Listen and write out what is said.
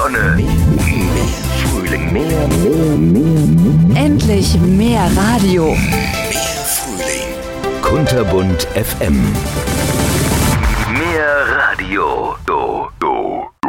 Sonne, mehr Frühling, mehr. Endlich mehr Radio. Mehr Frühling. Kunterbunt FM. Mehr Radio.